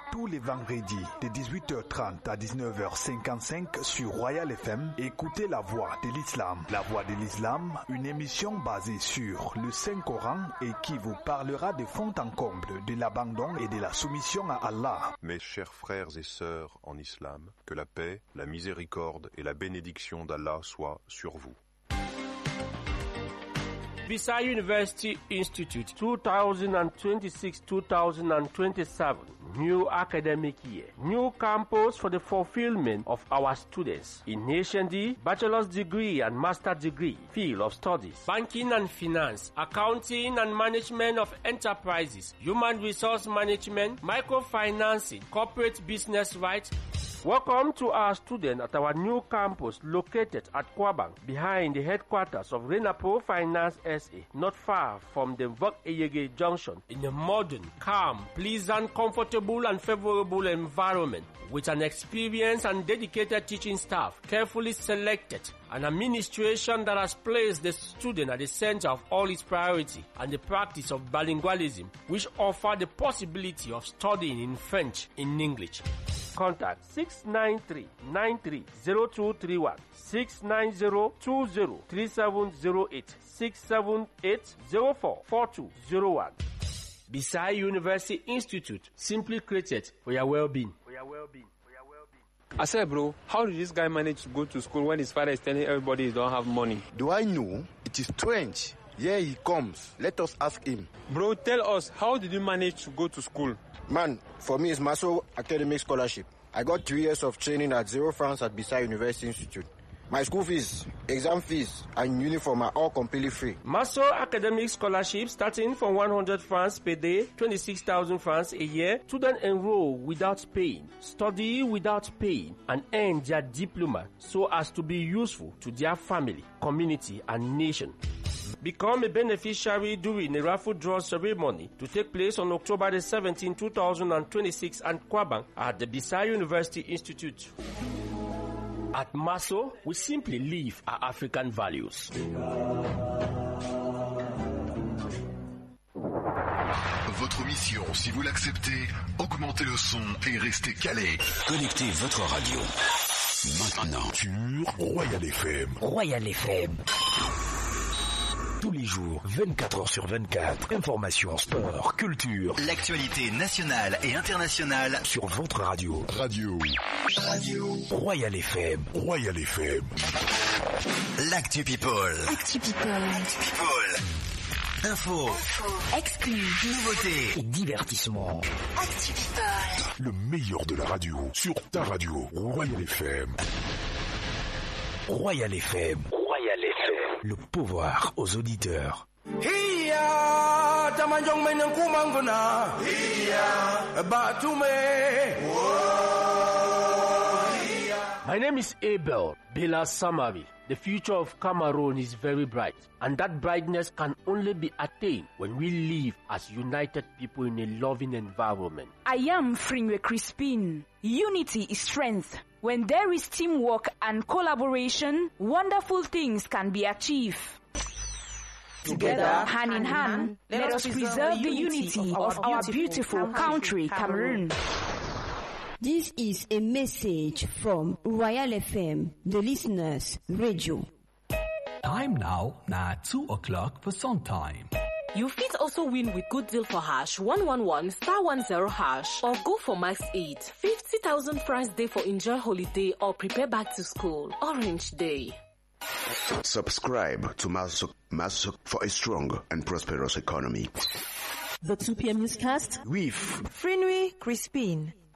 Tous les vendredis de 18h30 à 19h55 sur Royal FM, écoutez La Voix de l'Islam. La Voix de l'Islam, une émission basée sur le Saint-Coran et qui vous parlera de fond en comble de l'abandon et de la soumission à Allah. Mes chers frères et sœurs en islam, que la paix, la miséricorde et la bénédiction d'Allah soient sur vous. Bisai University Institute 2026-2027 new academic year. New campus for the fulfillment of our students in HND, bachelor's degree and master's degree field of studies, banking and finance, accounting and management of enterprises, human resource management, microfinancing, corporate business rights. Welcome to our students at our new campus located at Kwabang, behind the headquarters of Renapo Finance SA, not far from the Vok-Eyege Junction, in a modern, calm, pleasant, comfortable and favorable environment with an experienced and dedicated teaching staff, carefully selected, an administration that has placed the student at the center of all its priority, and the practice of bilingualism, which offer the possibility of studying in French, in English. Contact 693-930231, 690-20-3708, 678-04-4201. Bisai University Institute, simply created for your well-being. I said, bro, how did this guy manage to go to school when his father is telling everybody he don't have money? Do I know? It is strange. Here he comes. Let us ask him. Bro, tell us, how did you manage to go to school? Man, for me it's Maso Academic Scholarship. I got 3 years of training at 0 francs at Bisai University Institute. My school fees, exam fees, and uniform are all completely free. Maso Academic Scholarship starting from 100 francs per day, 26,000 francs a year. Students enroll without paying, study without paying, and earn their diploma so as to be useful to their family, community, and nation. Become a beneficiary during a raffle draw ceremony to take place on October the 17th, 2026 at Kwabang at the Bisai University Institute. At Maso, we simply live our African values. Votre mission, si vous l'acceptez, augmentez le son et restez calé. Connectez votre radio maintenant Sur Royal FM. Royal FM. Tous les jours, 24 heures sur 24. Information, sport, culture. L'actualité nationale et internationale sur votre radio. Radio. Royal FM. Royal FM. L'actu people. Actu People. Info. Exclu. Nouveautés. Et divertissement. Actu People. Le meilleur de la radio sur ta radio. Royal FM. Royal FM. Royal FM. Le pouvoir aux auditeurs. My name is Abel Bela Samari. The future of Cameroon is very bright, and that brightness can only be attained when we live as united people in a loving environment. I am Frinwe Crispin. Unity is strength. When there is teamwork and collaboration, wonderful things can be achieved. Together, hand in hand, let us preserve the unity of our beautiful country, Cameroon. This is a message from Royal FM, the listeners' radio. Time now, 2 o'clock for some time. You fit also win with good deal for hash 111 *10 hash or go for max 8. 50,000 francs day for enjoy holiday or prepare back to school. Orange Day. Subscribe to Masuk for a strong and prosperous economy. The 2 p.m. newscast with Frinwe Crispin.